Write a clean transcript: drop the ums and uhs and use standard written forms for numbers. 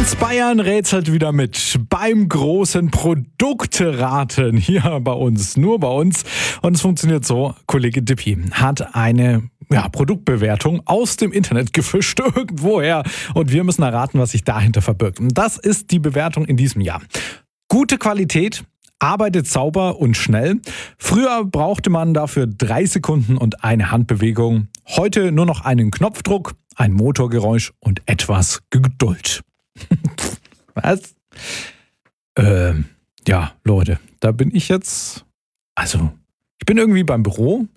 Ganz Bayern rätselt wieder mit beim großen Produkteraten hier bei uns, nur bei uns. Und es funktioniert so, Kollege Dippi hat eine Produktbewertung aus dem Internet gefischt, irgendwoher. Und wir müssen erraten, was sich dahinter verbirgt. Und das ist die Bewertung in diesem Jahr. Gute Qualität, arbeitet sauber und schnell. Früher brauchte man dafür 3 Sekunden und eine Handbewegung. Heute nur noch einen Knopfdruck, ein Motorgeräusch und etwas Geduld. Was? Ja, Leute, da bin ich jetzt. Also, ich bin irgendwie beim Büro